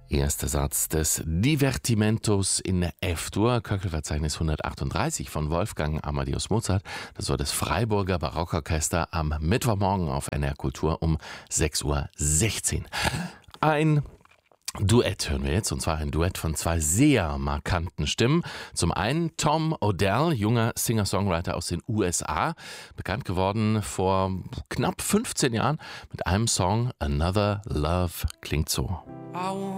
Erster Satz des Divertimentos in F-Dur, Köchelverzeichnis 138 von Wolfgang Amadeus Mozart. Das war das Freiburger Barockorchester am Mittwochmorgen auf NR Kultur um 6:16 Uhr. Ein Duett hören wir jetzt, und zwar ein Duett von zwei sehr markanten Stimmen. Zum einen Tom Odell, junger Singer-Songwriter aus den USA, bekannt geworden vor knapp 15 Jahren mit einem Song Another Love, klingt so.